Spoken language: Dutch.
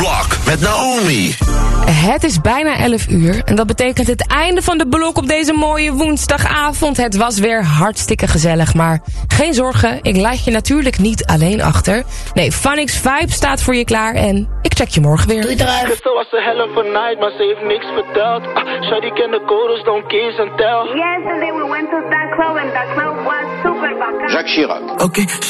Blok met Naomi. Het is bijna 11 uur en dat betekent het einde van de blok op deze mooie woensdagavond. Het was weer hartstikke gezellig, maar geen zorgen, ik laat je natuurlijk niet alleen achter. Nee, Phonics Vibe staat voor je klaar en ik check je morgen weer. Gisteren was de hell of a night, maar ze heeft niks verteld. Shawty kent de codes, don't kiss and tell. Yesterday we went to that club and that club was super bacán. Jacques Chirac. Okay,